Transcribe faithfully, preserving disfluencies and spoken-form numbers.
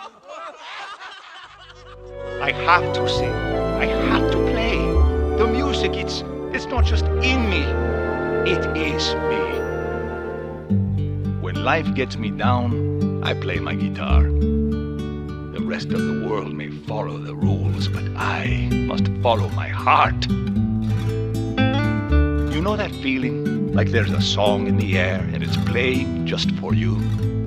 I have to sing. I have to play. The music, it's, it's not just in me. It is me. When life gets me down, I play my guitar. The rest of the world may follow the rules, but I must follow my heart. You know that feeling? Like there's a song in the air and it's playing just for you?